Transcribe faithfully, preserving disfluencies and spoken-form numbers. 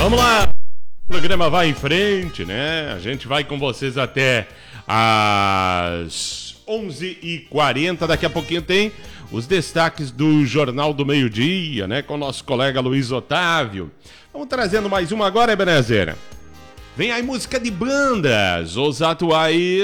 Vamos lá, o programa vai em frente, né? A gente vai com vocês até às onze e quarenta. Daqui a pouquinho tem os destaques do Jornal do Meio-Dia, né? Com o nosso colega Luiz Otávio. Vamos trazendo mais uma agora, Ebenezer. Vem aí música de bandas, os atuais